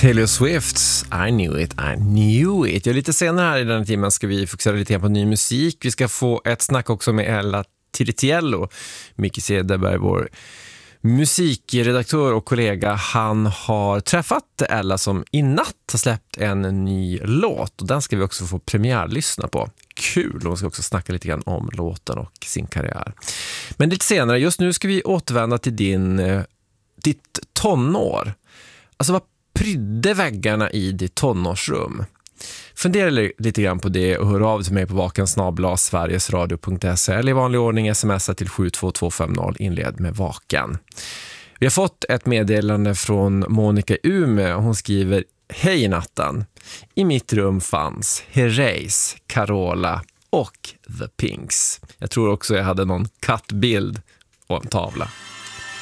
Taylor Swifts I knew it, I knew it. Lite senare här i den här timmen ska vi fokusera lite på ny musik. Vi ska få ett snack också med Ella Tiritiello. Micke Cederberg, vår musikredaktör och kollega, han har träffat Ella som i natt har släppt en ny låt. Och den ska vi också få premiärlyssna på. Kul, och hon ska också snacka lite grann om låten och sin karriär. Men lite senare, just nu ska vi återvända till ditt tonår. Alltså vad prydde väggarna i ditt tonårsrum? Fundera lite grann på det och hör av till mig på vakan@sverigesradio.se eller i vanlig ordning smsa till 72250, inled med vakan. Vi har fått ett meddelande från Monica Ume. Hon skriver: Hej Nattan. I mitt rum fanns Herreys, Carola och The Pinks. Jag tror också jag hade någon kattbild och en tavla.